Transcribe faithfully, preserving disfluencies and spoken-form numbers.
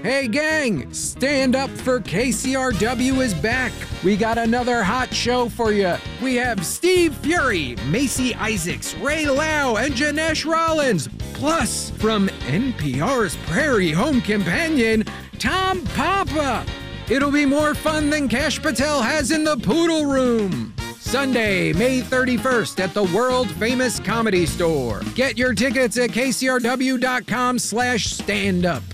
Hey gang, Stand Up for K C R W is back. We got another hot show for you. We have Steve Fury, Macy Isaacs, Ray Lau, and Janesh Rollins. Plus, from N P R's Prairie Home Companion, Tom Papa. It'll be more fun than Kash Patel has in the Poodle Room. Sunday, May thirty-first at the world-famous Comedy Store. Get your tickets at kcrw.com slash stand up.